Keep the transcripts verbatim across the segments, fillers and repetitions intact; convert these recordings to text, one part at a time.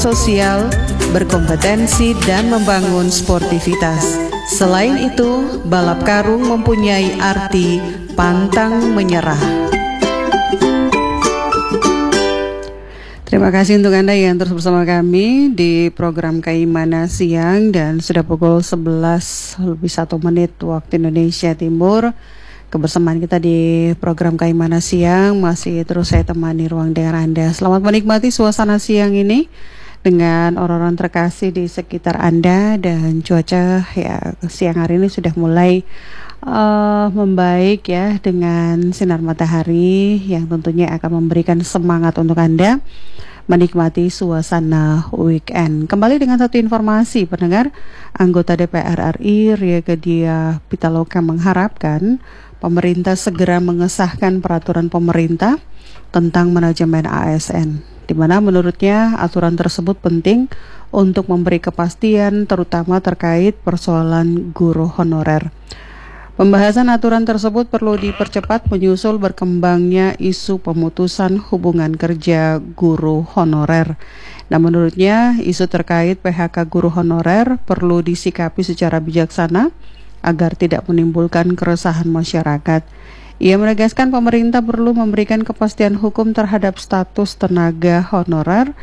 sosial, berkompetensi, dan membangun sportivitas. Selain itu, balap karung mempunyai arti pantang menyerah. Terima kasih untuk Anda yang terus bersama kami di program Kaimana Siang, dan sudah pukul sebelas lebih satu menit waktu Indonesia Timur. Kebersamaan kita di program Kaimana Siang masih terus saya temani ruang dengar Anda. Selamat menikmati suasana siang ini dengan orang-orang terkasih di sekitar Anda, dan cuaca ya siang hari ini sudah mulai uh, membaik ya, dengan sinar matahari yang tentunya akan memberikan semangat untuk Anda menikmati suasana weekend. Kembali dengan satu informasi, pendengar, anggota D P R R I Ria Gedia Pitaloka mengharapkan pemerintah segera mengesahkan peraturan pemerintah tentang manajemen A S N, di mana menurutnya aturan tersebut penting untuk memberi kepastian terutama terkait persoalan guru honorer. Pembahasan aturan tersebut perlu dipercepat menyusul berkembangnya isu pemutusan hubungan kerja guru honorer. Nah, menurutnya isu terkait P H K guru honorer perlu disikapi secara bijaksana agar tidak menimbulkan keresahan masyarakat. Ia menegaskan pemerintah perlu memberikan kepastian hukum terhadap status tenaga honorer,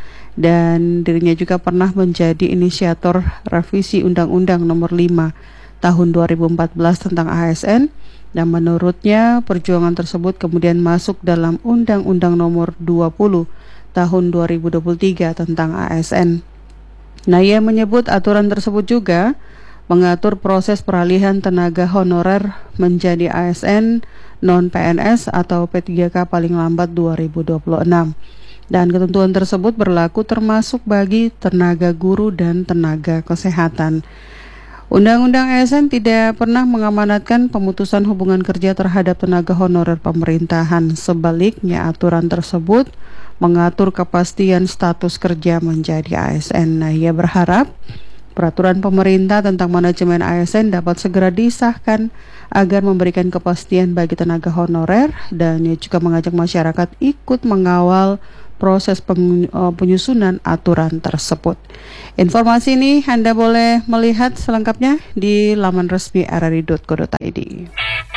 dan dirinya juga pernah menjadi inisiator revisi Undang-Undang Nomor lima Tahun dua ribu empat belas tentang A S N, dan menurutnya perjuangan tersebut kemudian masuk dalam Undang-Undang Nomor dua puluh Tahun dua ribu dua puluh tiga tentang A S N. Nah, ia menyebut aturan tersebut juga mengatur proses peralihan tenaga honorer menjadi A S N non-P N S atau P tiga K paling lambat dua ribu dua puluh enam. Dan ketentuan tersebut berlaku termasuk bagi tenaga guru dan tenaga kesehatan. Undang-Undang A S N tidak pernah mengamanatkan pemutusan hubungan kerja terhadap tenaga honorer pemerintahan. Sebaliknya, aturan tersebut mengatur kepastian status kerja menjadi A S N. Nah, ia berharap peraturan pemerintah tentang manajemen A S N dapat segera disahkan agar memberikan kepastian bagi tenaga honorer, dan ia juga mengajak masyarakat ikut mengawal proses penyusunan aturan tersebut. Informasi ini Anda boleh melihat selengkapnya di laman resmi r r i dot co dot i d.